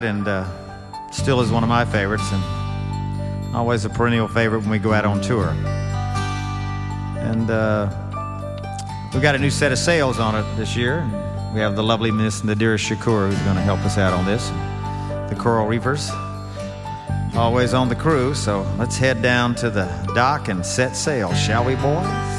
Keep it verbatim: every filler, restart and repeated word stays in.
and uh, still is one of my favorites, and always a perennial favorite when we go out on tour. And uh, we've got a new set of sails on it this year. We have the lovely Miss Nadira Shakur who's going to help us out on this. The Coral Reefers, always on the cruise, so let's head down to the dock and set sail, shall we, boys?